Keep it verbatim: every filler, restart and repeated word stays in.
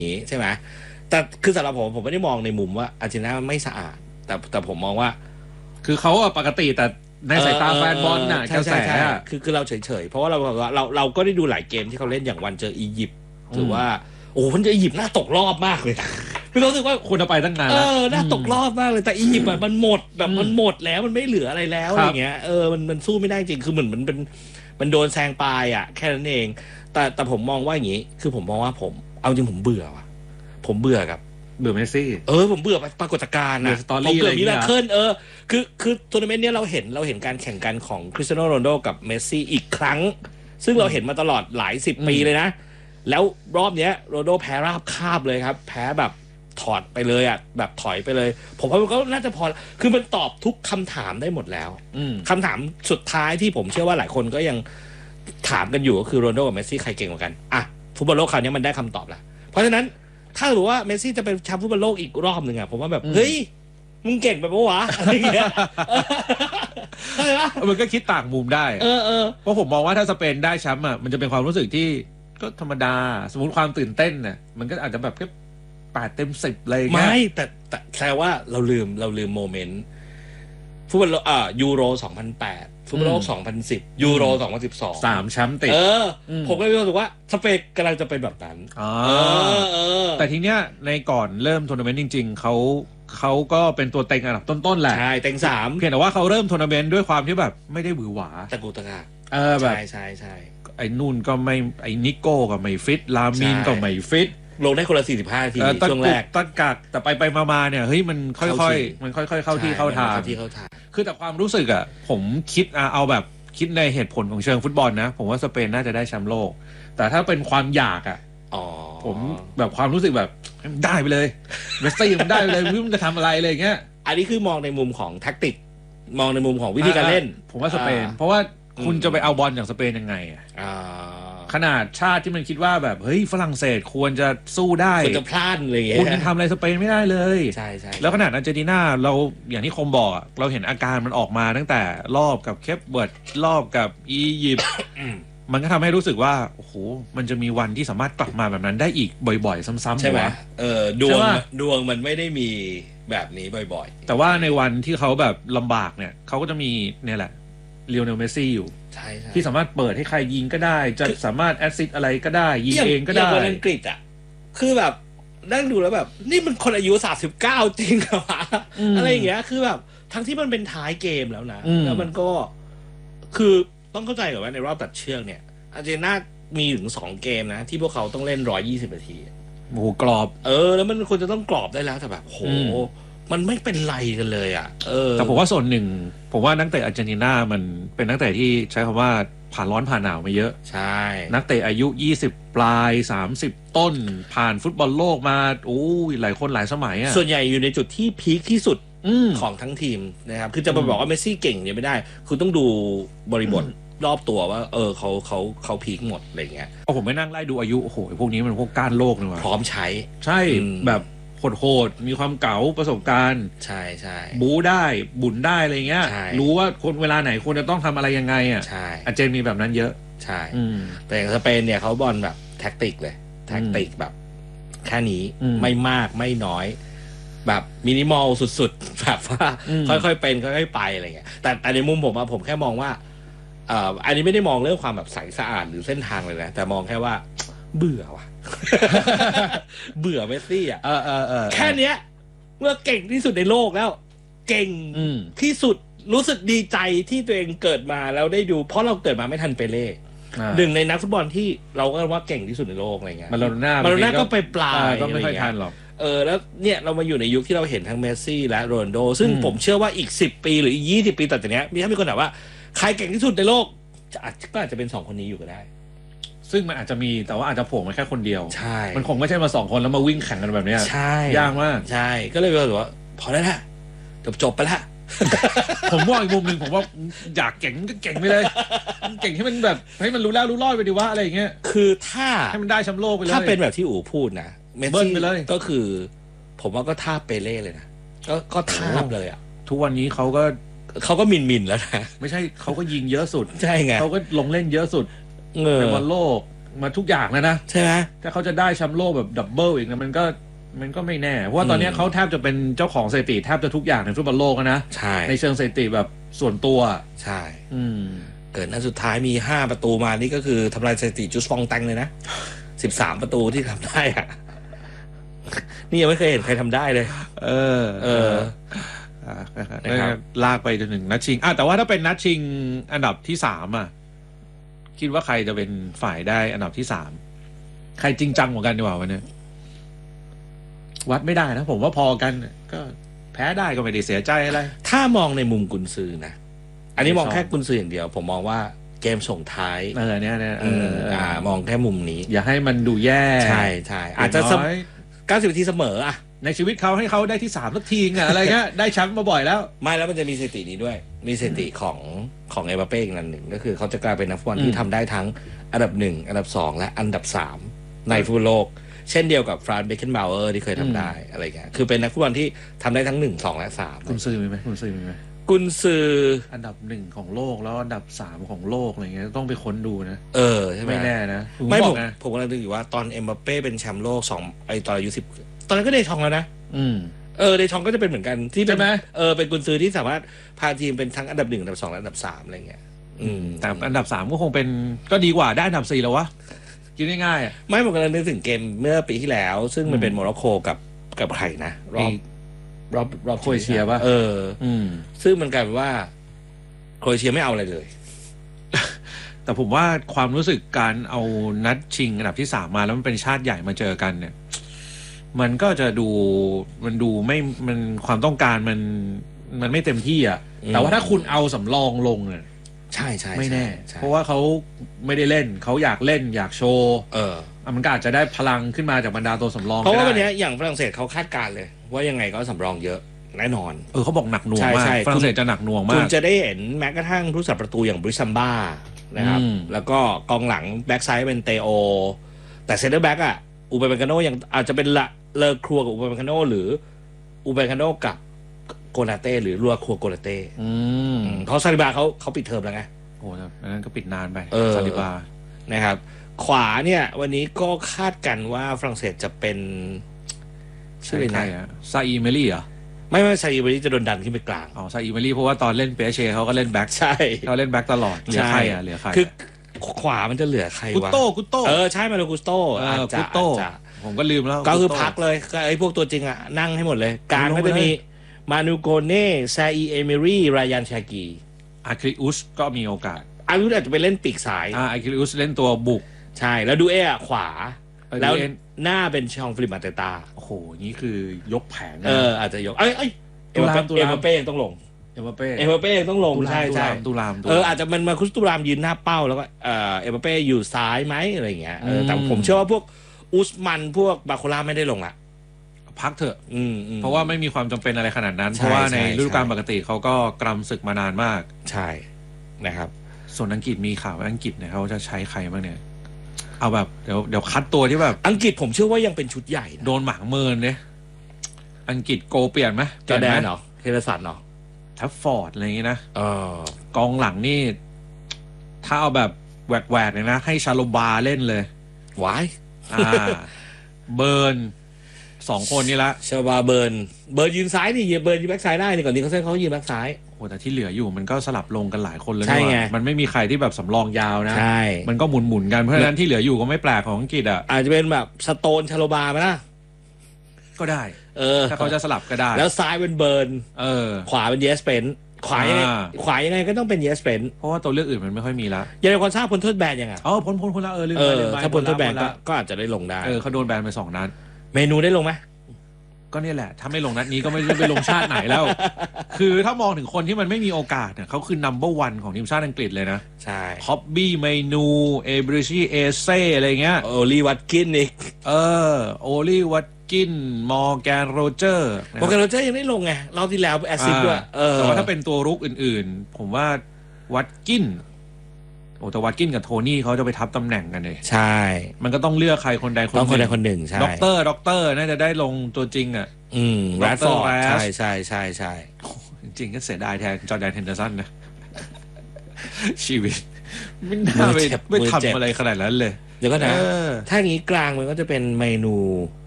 นี้ใช่ไหมแต่คือสำหรับผมผมไม่ได้มองในมุมว่าอาร์เจนตินาไม่สะอาดแต่แต่ผมมองว่าคือเขาปกติแต่ในสายตาแฟนบอลน่ะกระแสคือคือเราเฉยๆเพราะว่าเราเราเราก็ได้ดูหลายเกมที่เขาเล่นอย่างวันเจออียิปต์หรือว่าโอ้วันเจออียิปต์น่าตกรอบมากเลยคือรู้สึกว่าควรจะไปตั้งนานเออน่าตกรอบมากเลยแต่อียิปต์แบบมันหมดแบบมันหมดแล้วมันไม่เหลืออะไรแล้วอะไรเงี้ยเออมันมันสู้ไม่ได้จริงคือเหมือนมันเป็นมันโดนแซงปลายอ่ะแค่นั้นเองแต่แต่ผมมองว่าอย่างงี้คือผมมองว่าผมเอาจริงผมเบื่อว่ะผมเบื่อกับเบื่อเมสซี่เออผมเบื่อปรากฏการณ์นะผมเบื่อมิราเคิลเออคือคือทัวร์นาเมนต์เนี้ยเราเห็นเราเห็นการแข่งกันของคริสเตียโนโรนัลโดกับเมสซี่อีกครั้งซึ่งเราเห็นมาตลอดหลายสิบปีเลยนะแล้วรอบเนี้ยโรนัลโดแพ้ราบคาบเลยครับแพ้แบบถอดไปเลยอ่ะแบบถอยไปเลยผมว่ามันก็น่าจะพอคือมันตอบทุกคำถามได้หมดแล้วคำถามสุดท้ายที่ผมเชื่อว่าหลายคนก็ยังถามกันอยู่ก็คือโรนัลโดกับเมสซี่ใครเก่งกว่ากันอ่ะฟุตบอลโลกคราวนี้มันได้คำตอบแล้วเพราะฉะนั้นถ้ารู้ว่าเมสซี่จะเป็นแชมป์ฟุตบอลโลกอีกรอบหนึ่งอ่ะผมว่าแบบเฮ้ยมึงเก่งไปปะวะอะไรอย่างเงี้ยใช่ปะมันก็คิดต่างมุมได้เออเออเพราะผมมองว่าถ้าสเปนได้แชมป์อ่ะมันจะเป็นความรู้สึกที่ก็ธรรมดาสมมติความตื่นเต้นน่ะมันก็อาจจะแบบแค่แปดเต็มสิบเลยไม่แต่แต่แสดงว่าเราลืมเราลืมโมเมนต์ฟุตบอลอ่ายูโรสองพันแปดฟุตบอลโลกสองพันสิบยูโรสองพันสิบสองสามแชมป์ติดเออผมก็เลยรู้สึกว่าสเปนกำลังจะเป็นแบบนั้นอ๋อเออแต่ทีเนี้ยในก่อนเริ่มทัวร์นาเมนต์จริงๆเขาเขาก็เป็นตัวเต็งอันดับต้นๆแหละใช่เต็งสามเพียงแต่ว่าเขาเริ่มทัวร์นาเมนต์ด้วยความที่แบบไม่ได้หวือหวาตะกูตะกาเออแบบใช่ใช่ใช่ไอ้นู่นก็ไม่ไอ้นิโก้ก็ไม่ฟิตลามินก็ไม่ฟิตลงได้คนละสี่สิบห้านาทีช่วงแรกตั้งกักแต่ไปไปมาๆเนี่ยเฮ้ยมันค่อยๆมันค่อยๆเข้าที่เข้าทางคือแต่ความรู้สึกอ่ะผมคิดเอาแบบคิดในเหตุผลของเชิงฟุตบอลนะผมว่าสเปนน่าจะได้แชมป์โลกแต่ถ้าเป็นความอยากอ่ะผมแบบความรู้สึกแบบได้ไปเลยเมสซี่มันได้ไปเลยมันจะทำอะไรอะไรอย่างเงี้ยอันนี้คือมองในมุมของแท็กติกมองในมุมของวิธีการเล่นผมว่าสเปนเพราะว่าคุณจะไปเอาบอลจากสเปนยังไงอ่ะขนาดชาติที่มันคิดว่าแบบเฮ้ยฝรั่งเศสควรจะสู้ได้ควรจะพลาดเลยคุณทำอะไรสเปนไม่ได้เลยใช่ใช่แล้วขนาดอาร์เจนตินาเราอย่างที่คมบอกเราเห็นอาการมันออกมาตั้งแต่รอบกับเคปเวิร์ดรอบกับอียิปต์มันก็ทำให้รู้สึกว่าโอ้โหมันจะมีวันที่สามารถกลับมาแบบนั้นได้อีกบ่อยๆซ้ำๆใช่ไหมเออดวงดวงมันไม่ได้มีแบบนี้บ่อยๆแต่ว่าในวันที่เขาแบบลำบากเนี่ยเขาก็จะมีเนี่ยแหละเลโอเนลเมสซี่อยู่ที่สามารถเปิดให้ใครยิงก็ได้จะสามารถแอสซิสต์อะไรก็ได้ยิงเองก็ได้อย่างวันอังกฤษอ่ะคือแบบนั่งดูแล้วแบบนี่มันคนอายุสามสิบเก้าจริงเหรอวะอะไรอย่างเงี้ยคือแบบทั้งที่มันเป็นท้ายเกมแล้วนะแล้วมันก็คือต้องเข้าใจก่อนว่าในรอบตัดเชือกเนี่ยอาร์เจนตินามีถึงสองเกมนะที่พวกเขาต้องเล่นหนึ่งร้อยยี่สิบนาทีโอ้โหกรอบเออแล้วมันควรจะต้องกรอบได้แล้วแต่แบบโหมันไม่เป็นไรกันเลยอ่ะเออแต่ผมว่าส่วนหนึ่งผมว่านักเตะอาร์เจนตินามันเป็นนักเตะที่ใช้คำว่าผ่านร้อนผ่านหนาวมาเยอะใช่นักเตะอายุยี่สิบปลายสามสิบต้นผ่านฟุตบอลโลกมาโอ้ยหลายคนหลายสมัยอ่ะส่วนใหญ่อยู่ในจุดที่พีคที่สุดของทั้งทีมนะครับคือจะมาบอกว่าเมสซี่เก่งเนี่ยไม่ได้คือต้องดูบริบทรอบตัวว่าเออเขาเขาเขาพีคหมดอะไรเงี้ยพอผมไม่นั่งไล่ดูอายุโอ้โหพวกนี้มันพวกก้านโลกเลยว่ะพร้อมใช้ใช่แบบโหดๆมีความเก๋าประสบการณ์ใช่ใช่บู๊ได้บุญได้อะไรเงี้ยรู้ว่าคนเวลาไหนควรจะต้องทำอะไรยังไงอ่ะใช่อาร์เจนมีแบบนั้นเยอะใช่แต่อย่างสเปนเนี่ยเขาบอลแบบแท็กติกเลยแท็กติกแบบแค่นี้ไม่มากไม่น้อยแบบมินิมอลสุดๆแบบว่าค่อยๆเป็นค่อยๆไปอะไรเงี้ยแต่แต่ในมุมผมอะผมแค่มองว่าเอ่ออันนี้ไม่ได้มองเรื่องความแบบใสสะอาดหรือเส้นทางเลยนะแต่มองแค่ว่าเบื่อว่ะเบื่อเมสซี่อ่ะแค่เนี้ยเมื่อเก่งที่สุดในโลกแล้วเก่งที่สุดรู้สึกดีใจที่ตัวเองเกิดมาแล้วได้ดูเพราะเราเกิดมาไม่ทันเปเล่หนึ่งในนักฟุตบอลที่เราก็ว่าเก่งที่สุดในโลกอะไรเงี้ยมาโลน่ามาโลน่าก็ไปปลายก็ไม่ค่อยทันหรอกเออแล้วเนี่ยเรามาอยู่ในยุคที่เราเห็นทั้งเมสซี่และโรนัลโดซึ่งผมเชื่อว่าอีกสิบปีหรืออีกยี่สิบปีต่อจากนี้มีถ้ามีคนถามว่าใครเก่งที่สุดในโลกก็อาจจะเป็นสองคนนี้อยู่ก็ได้ซึ่งมันอาจจะมีแต่ว่าอาจจะโผล่มาแค่คนเดียวใช่มันคงไม่ใช่มาสองคนแล้วมาวิ่งแข่งกันแบบนี้ใช่ยากมากใช่ก็เลยรู้สึกว่าพอแล้วละจบจบไปละผมว่าอีกมุมหนึ่งผมว่าอยากเก่งก็เก่งไปเลยเก่งให้มันแบบให้มันรู้แล้วรู้รอดไปดีว่าอะไรอย่างเงี้ยคือถ้าให้มันได้แชมป์โลกไปเลยถ้าเป็นแบบที่อู๋พูดนะเมสซี่ก็คือผมว่าก็ท่าเปเล่เลยนะก็ก็ท่าเลยอ่ะทุกวันนี้เขาก็เขาก็มินๆแล้วนะไม่ใช่เขาก็ยิงเยอะสุดใช่ไงเขาก็ลงเล่นเยอะสุดในบอลโลกมาทุกอย่างแล้วนะใช่ไหมถ้าเขาจะได้แชมป์โลกแบบดับเบิลอีกนะมันก็มันก็ไม่แน่เพราะว่าตอนนี้เขาแทบจะเป็นเจ้าของสถิติแทบจะทุกอย่างในฟุตบอลโลกนะใช่ในเชิงสถิติแบบส่วนตัวใช่อืมเกิดนัดสุดท้ายมีห้าประตูมานี่ก็คือทำลายสถิติจุสฟองแตงเลยนะสิบสามประตูที่ทำได้อะนี่ยังไม่เคยเห็นใครทำได้เลยเออเออลากไปจนถึงนัดชิงอ่ะแต่ว่าถ้าเป็นนัดชิงอันดับที่สามอ่ะคิดว่าใครจะเป็นฝ่ายได้อันดับที่สามใครจริงจังกว่ากันดีกว่าวันนี้วัดไม่ได้นะผมว่าพอกันก็แพ้ได้ก็ไม่ได้เสียใจอะไรถ้ามองในมุมกุนซือนะอันนี้มองแค่กุนซืออย่างเดียวผมมองว่าเกมส่งท้ายเออเนี่ยเนี่ยเอออ่ามองแค่มุมนี้อย่าให้มันดูแย่ใช่ใช่อาจจะเก้าสิบนาทีเสมออะในชีวิตเขาให้เขาได้ที่สามสักทีอะอะไรเงี้ยได้แชมป์มาบ่อยแล้วไม่แล้วมันจะมีสถิตินี้ด้วยมีสถิติของของเอ็มบัปเป้อีกนันหนึ่งก็คือเขาจะกลายเป็นนักฟุตบอลที่ทำได้ทั้งอันดับหนึ่งอันดับสองและอันดับสามในฟุตบอลโลกเช่นเดียวกับฟรานซ์เบคเคนบาวเออร์ที่เคยทำได้อะไรเงี้ยคือเป็นนักฟุตบอลที่ทำได้ทั้งหนึ่งสองและสามกุนซือมีไหมกุนซือมีไหมกุนซืออันดับหนึ่งของโลกแล้วอันดับสามของโลกอะไรเงี้ยต้องไปค้นดูนะเออใช่ไหมไม่แน่นะไม่ผมผมกำลังดูอยู่ว่าตอนเอ็มบัปเป้เป็นแชมป์โลกสองไอตอนอายุสิบตอนนั้นก็เดชองแล้วนะอืมเออเดชองก็จะเป็นเหมือนกันที่เป็นเออเป็นกุนซือที่สามารถพาทีมเป็นทั้งอันดับหนึ่งอันดับสองและอันดับสามอะไรเงี้ยอืมแต่อันดับสามก็คงเป็นก็ดีกว่าได้อันดับสี่แล้ววะคิดง่ายๆอ่ะไม่ผมกำลังนึกถึงเกมเมื่อปีที่แล้วซึ่งมันเป็นโมร็อกโกกับกับใครนะรอบรอบรอบโครเอเชียป่ะเอออืมซึ่งมันกลายเป็นว่าโครเอเชียไม่เอาอะไรเลยแต่ผมว่าความรู้สึกการเอานัดชิงอันดับที่สามมาแล้วมันเป็นชาติใหญ่มาเจอกันเนี่ยมันก็จะดูมันดูไม่มันความต้องการมันมันไม่เต็มที่อ่ะแต่ว่าถ้าคุณเอาสำรองลงเนี่ยใช่ใช่ไม่แน่เพราะว่าเขาไม่ได้เล่นเขาอยากเล่นอยากโชว์เออมันก็อาจจะได้พลังขึ้นมาจากบรรดาตัวสำรองเพราะว่าวันนี้อย่างฝรั่งเศสเขาคาดการณ์เลยว่ายังไงก็สำรองเยอะแน่นอนเออเขาบอกหนักหน่วงมากฝรั่งเศสจะหนักหน่วงมากคุณจะได้เห็นแม้กระทั่งผู้สับประตูอย่างบริซัมบ้านะครับแล้วก็กองหลังแบ็กไซด์เป็นเตโอแต่เซนเตอร์แบ็กอ่ะอูเบเมกาโนยังอาจจะเป็นละเลอครัวกับอูเบเมกาโนหรืออูเบเมกาโนกับโกนาเต้หรือลัวครัวโกนาเต้เพราะซาลิบาเขาเขาปิดเทอมแล้วไงโอ้ยนั้นก็ปิดนานไปซาลิบานะครับขวาเนี่ยวันนี้ก็คาดกันว่าฝรั่งเศสจะเป็นชื่ออะไรนะซาอีเมลี่เหรอไม่ไม่ซาอีเมลี่จะโดนดันขึ้นไปกลางอ๋อซาอีเมลี่เพราะว่าตอนเล่นเปเชเขาก็เล่นแบ็คใช่เขาเล่นแบ็คตลอดเหลือใครอ่ะเหลือใครคือขวามันจะเหลือใครวะกุโต้กุโต้เออใช่มาโลกุโต้อาจจะผมก็ลืมแล้วก็คือพักเลยไอ้พวกตัวจริงอ่ะนั่งให้หมดเลยกลางก็จะมีมานูโกเน่ซาอีเอเมรี่รายันชากีอาคริอุสก็มีโอกาสอาคริอุสอาจจะไปเล่นปีกซ้ายอ่าอาคริอุสเล่นตัวบุกใช่แล้วดูเอะขวาแล้วหน้าเป็นชองฟิลิปมาเตตาโอ้โหนี่คือยกแผงเอออาจจะยกเอ้ยเอ้ยเอ็มบัปเป้ยังต้องลงเอ็มบัปเป้เอ็มบัปเป้ยังต้องลงใช่ใช่ตุลามเอออาจจะมันมาคุสตุรามยืนหน้าเป้าแล้วก็เออเอ็มบัปเป้อยู่ซ้ายไหมอะไรเงี้ยเออแต่ผมเชื่อว่าพวกอุสมันพวกบาโคล่าไม่ได้ลงละพักเถอะเพราะว่าไม่มีความจำเป็นอะไรขนาดนั้นเพราะว่าในฤดูกาลปกติเขาก็กรำศึกมานานมากใช่นะครับส่วนอังกฤษมีข่าวว่าอังกฤษเนี่ยเขาจะใช้ใครบ้างเนี่ยเอาแบบเดี๋ยวเดี๋ยวคัดตัวที่แบบอังกฤษผมเชื่อว่ายังเป็นชุดใหญ่โดนหมางเมินเนี่ยอังกฤษโกเปลี่ยนไหมจอแดนเหรอเฮเลสันเหรอทัฟฟอร์ดอะไรอย่างงี้นะเออกองหลังนี่ถ้าเอาแบบแหวกๆเลยนะให้ชาโลบาเล่นเลยวายอ่าเบิร์นสองคนนี่ละชาบาเบิร์นเบิร์นยืนซ้ายนี่เบิร์นยืนแบ็กซ้ายได้นี่ก่อนนี้เขาเส้นเขายืนแบ็กซ้ายโอ้แต่ที่เหลืออยู่มันก็สลับลงกันหลายคนเลยใช่ไงมันไม่มีใครที่แบบสำรองยาวนะใช่มันก็หมุนหมุนกันเพราะฉะนั้นที่เหลืออยู่ก็ไม่แปลกของอังกฤษอ่ะอาจจะเป็นแบบสโตนชาโลบาไหมล่ะก็ได้เออถ้าเขาจะสลับก็ได้แล้วซ้ายเป็นเบิร์นเออขวาเป็นเยสเปนขวายังไงขวายังไงก็ต้องเป็นเยสเปนเพราะว่าตัวเลือกอื่นมันไม่ค่อยมีแล้วยาเลคอนซาพ้นโทษแบนยังไงอ๋อพ้นพ้นคนละเออลืมไปลืมไปถ้าพ้นโทษแบนก็อาจจะได้ลงได้เออเขาโดนแบนไปสองนัดเมนูได้ลงไหมก็นี่แหละถ้าไม่ลงนัดนี้ก็ไม่รู้ไปลงชาติไหนแล้วคือถ้ามองถึงคนที่มันไม่มีโอกาสเนี่ยเขาคือ นัมเบอร์ วันของทีมชาติอังกฤษเลยนะใช่ฮอบบี้เมนูเอบริชีเอเซ่อะไรเงี้ยโอลีวัตกินอีกเออโอลีวัตกินมอร์แกนโรเจอร์มอร์แกนโรเจอร์ยังไม่ลงไงรอบที่แล้วแอสซิสต์ด้วยแต่ว่าถ้าเป็นตัวรุกอื่นๆผมว่าวัตกินโอ้แต่วัตกินกับโทนี่เขาจะไปทับตำแหน่งกันเลยใช่มันก็ต้องเลือกใครคนใดคนหนึ่งต้องคนใดคนหนึ่งใช่ด็อกเตอร์ด็อกเตอร์น่าจะได้ลงตัวจริงอ่ะอืมแรดฟอร์ดใช่ใช่ใช่ใช่จริงๆก็เสียดายแทนจอร์แดนเฮนเดอร์สันนะชีวิตไม่น่าไปไม่ทำอะไรขนาดนั้นเลยเดี๋ยวก็นะเออถ้าอย่างนี้กลางมันก็จะเป็นเมนู